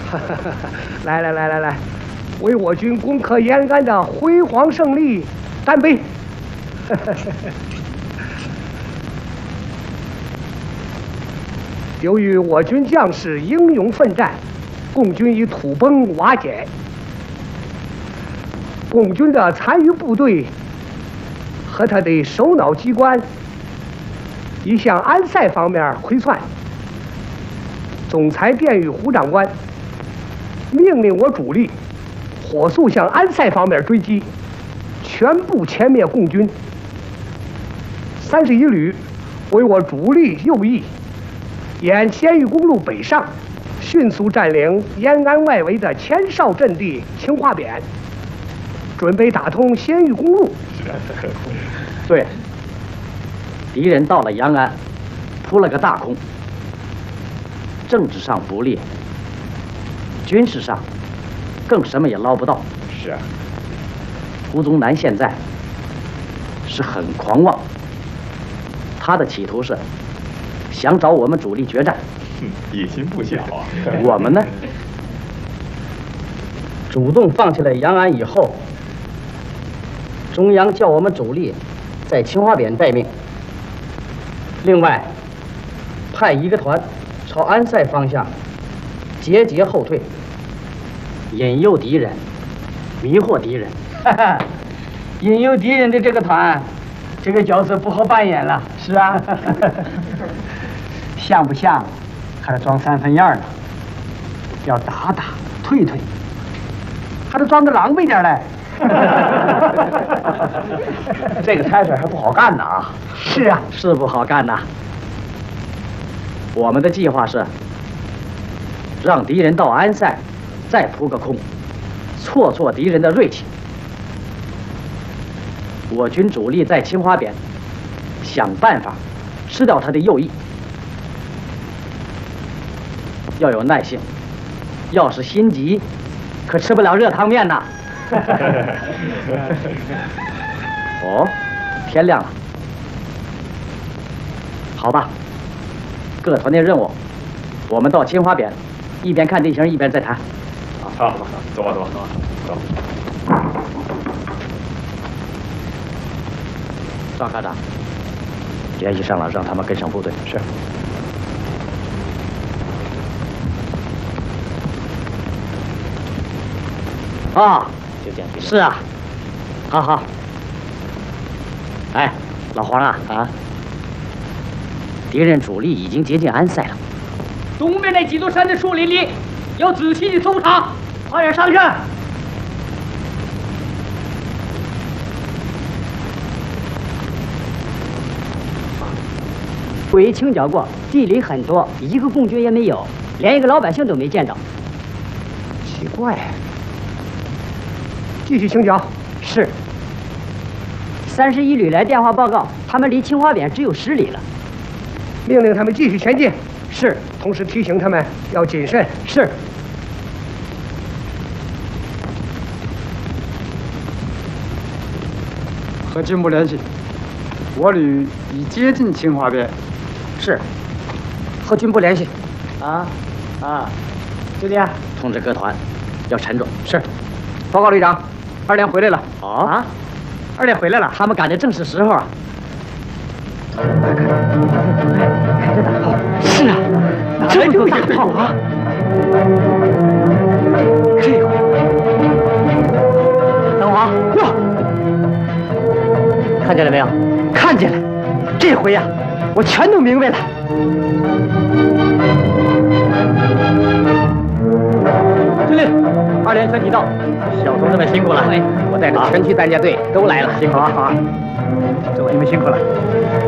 来，为我军攻克延安的辉煌胜利干杯！由于我军将士英勇奋战，共军已土崩瓦解。共军的残余部队和他的首脑机关已向安塞方面回窜。总裁电谕胡长官，命令我主力火速向安塞方面追击，全部歼灭共军。31旅为我主力右翼，沿鲜豫公路北上，迅速占领延安外围的前哨阵地青花匾，准备打通鲜豫公路。 对，敌人到了延安，扑了个大空。政治上不利，军事上更什么也捞不到。 是啊， 胡宗南现在是很狂妄，他的企图是想找我们主力决战。 野心不小啊。 我们呢，主动放弃了延安以后，中央叫我们主力在青花匾待命，另外派一个团朝安塞方向节节后退，引诱敌人，迷惑敌人。 引诱敌人的这个团，这个角色不好扮演了。是啊，像不像？还是装3分样呢？要打打退退，还得装得狼狈点嘞。 这个差事还不好干呢啊！ 是啊， 是不好干呐。我们的计划是让敌人到安塞，再扑个空，挫挫敌人的锐气。我军主力在青花匾，想办法吃掉他的右翼。要有耐性，要是心急，可吃不了热汤面呐。哦，天亮了。好吧，各团的任务，我们到青花匾，一边看地形一边再谈。 好，走吧。 赵科长，联系上了，让他们跟上部队。 是。 啊，就这样。是啊，好。哎，老黄啊，敌人主力已经接近安塞了。 东边那几座山的树林里，要仔细的搜查，快点上去。 鬼清剿过，地里很多，一个共军也没有，连一个老百姓都没见着。 奇怪。继续清剿。 是。31旅来电话报告，他们离青花匾只有10里了。 命令他们继续前进。 是。 同时提醒他们要谨慎。 是。 和军部联系，我旅已接近青花匾。 是。和军部联系。 就这样。 通知各团，要沉着。 是。报告旅长，2连回来了。 啊 ，2连回来了。 他们赶的正是时候啊。 开着大炮。是啊，这么多大炮啊！ 这回，等会哟， 看见了没有？ 看见了。这回呀，我全都明白了。 司令，2连全体到，小同志们辛苦了。我带着全区担架队都来了，辛苦了。 好，诸位你们辛苦了。